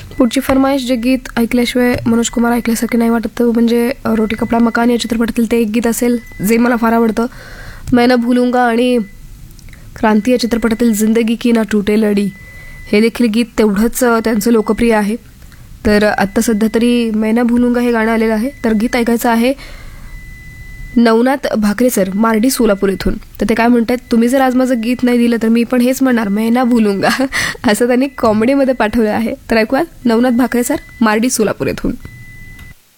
पुढची फरमाईश जे गीत ऐकल्याशिवाय मनोज कुमार ऐकल्यासारखे नाही वाटत ते म्हणजे रोटी कपडा मकान या चित्रपटातील ते एक गीत असेल जे मला फार आवडतं. मैं ना भूलूंगा आणि क्रांती या चित्रपटातील जिंदगी की ना टूटे लडी हे देखील गीत तेवढंच त्यांचं लोकप्रिय आहे. तर आत्ता सध्या तरी मैं ना भूलूंगा हे गाणं आलेलं आहे. तर गीत ऐकायचं आहे नवनाथ भाकरे सर, मार्डी सोलापूर इथून. तर ते काय म्हणतात, तुम्ही जर आज माझं गीत नाही दिलं तर मी पण हेच म्हणणार मैं ना भूलूंगा असं त्यांनी कॉमेडीमध्ये पाठवलं आहे. तर ऐकूया नवनाथ भाकरे सर, मार्डी सोलापूर इथून.